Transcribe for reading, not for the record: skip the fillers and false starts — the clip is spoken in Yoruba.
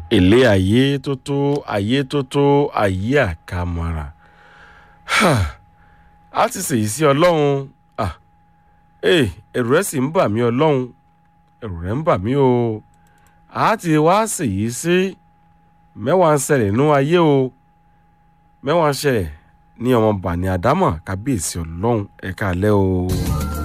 Ilé ayé tó tó ayé àkàmọ́ra. A ti ṣèyí sí Ọlọ́run. Ẹ̀rù rẹ̀ sì ń bà mí Ọlọ́run. Ẹ̀rù rẹ̀ ń bà mí o. A ti wá ṣèyí sí mẹ́wàá ń ṣẹlẹ̀ nínú ayé o. Mẹ́wàá ń ṣẹlẹ̀ ní ọmọ Bani Adama kábíyèsí Ọlọ́run ẹ káalẹ́ o.